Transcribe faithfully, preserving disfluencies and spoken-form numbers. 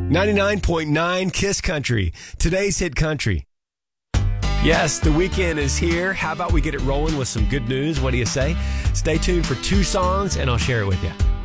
ninety-nine point nine Kiss Country, today's hit country. Yes, the weekend is here. How about we get it rolling with some good news? What do you say? Stay tuned for two songs, and I'll share it with you.